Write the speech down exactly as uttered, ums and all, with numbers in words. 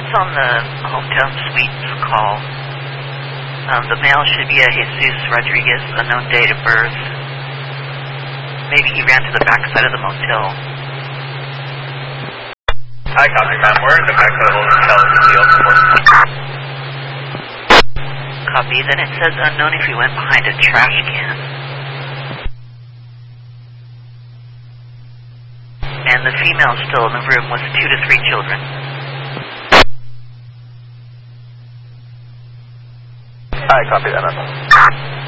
it's on the hometown suites call. Um, the male should be a Jesus Rodriguez, unknown date of birth. Maybe he ran to the backside of the motel. Hi, copy, ma'am. We're in the back of the hotel. Is the open for? Copy. Then it says unknown if he went behind a trash can. And the female still in the room with two to three children. Hi, copy that, ma'am.